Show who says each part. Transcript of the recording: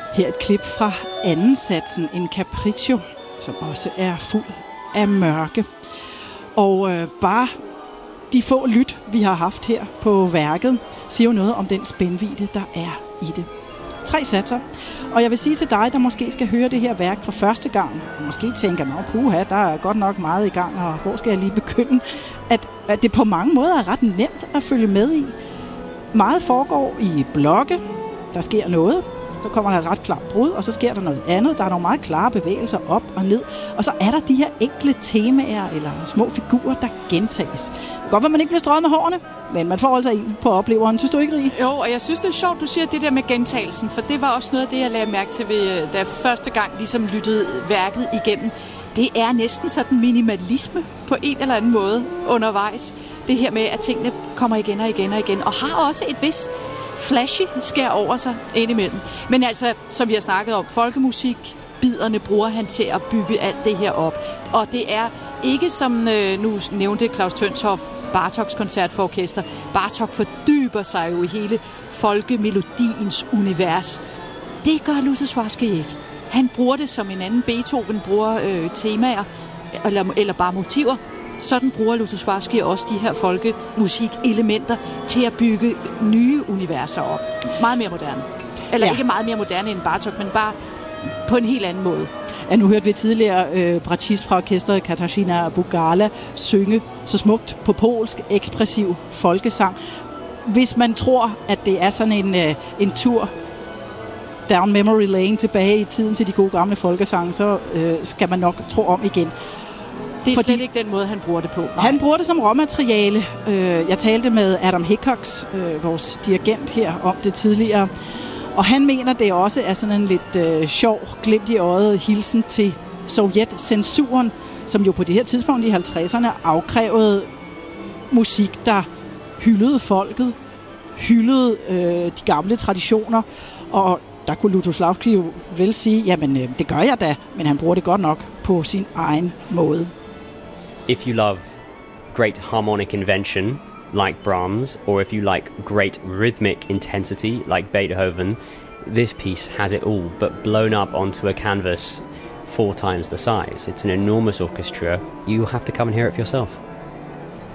Speaker 1: Her et klip fra anden satsen, en capriccio, som også er fuld af mørke. Og bare de få lyt, vi har haft her på værket, siger jo noget om den spændvidde, der er i det. 3 satser. Og jeg vil sige til dig, der måske skal høre det her værk for første gang, og måske tænker, puha, der er godt nok meget i gang, og hvor skal jeg lige begynde? At det på mange måder er ret nemt at følge med i. Meget foregår i blokke, der sker noget, så kommer der et ret klart brud, og så sker der noget andet. Der er nogle meget klare bevægelser op og ned, og så er der de her enkle temaer eller små figurer, der gentages. Det kan godt være, man ikke bliver strøget med hårene, men man får altså en på opleveren. Synes du ikke, Rie?
Speaker 2: Jo, og jeg synes, det er sjovt, du siger det der med gentagelsen, for det var også noget af det, jeg lagde mærke til, da jeg første gang ligesom lyttede værket igennem. Det er næsten sådan minimalisme på en eller anden måde undervejs. Det her med, at tingene kommer igen og igen og igen, og har også et vis flashy skær over sig indimellem. Men altså, som vi har snakket om, folkemusik, biderne bruger han til at bygge alt det her op. Og det er ikke som, nu nævnte Klaus Tønshoff, Bartoks koncert for orkester. Bartok fordyber sig jo i hele folkemelodiens univers. Det gør Lutosławski ikke. Han bruger det som en anden Beethoven bruger temaer, eller bare motiver. Sådan bruger Lutosławski også de her folkemusikelementer til at bygge nye universer op. Meget mere moderne. Eller ikke meget mere moderne end Bartok, men bare på en helt anden måde.
Speaker 1: Ja, nu hørte vi tidligere bratschist fra orkestret Katarzyna Bugala synge så smukt på polsk, ekspressiv folkesang. Hvis man tror, at det er sådan en tur down memory lane tilbage i tiden til de gode gamle folkesange, så skal man nok tro om igen.
Speaker 2: Det er slet ikke den måde, han bruger det på. Nej.
Speaker 1: Han bruger det som råmateriale. Jeg talte med Adam Hickox, vores dirigent her, om det tidligere. Og han mener, det også er sådan en lidt sjov, glimt i øjet hilsen til Sovjet-censuren, som jo på det her tidspunkt i 50'erne afkrævede musik, der hyldede folket, hyldede de gamle traditioner. Og der kunne Lutosławski jo vel sige, jamen det gør jeg da, men han bruger det godt nok på sin egen måde.
Speaker 3: If you love great harmonic invention, like Brahms, or if you like great rhythmic intensity, like Beethoven, this piece has it all, but blown up onto a canvas 4 times the size. It's an enormous orchestra. You have to come and hear it for yourself.